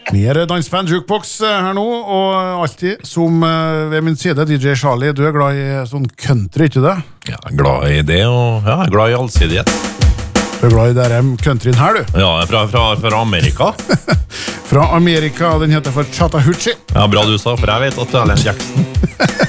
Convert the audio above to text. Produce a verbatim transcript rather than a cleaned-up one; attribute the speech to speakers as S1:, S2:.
S1: Mer dansband Jukebox her nå, og alltid som ved min side, D J Charlie. Du er glad i sånn country, ikke det?
S2: Ja, jeg er glad i det, og ja, jeg er glad i allsidighet.
S1: Du er glad i der countryen her, du?
S2: Ja, fra, fra, fra Amerika.
S1: Fra Amerika, den heter for Chattahoochee.
S2: Ja, bra du sa, for jeg vet at du er Alan Jackson.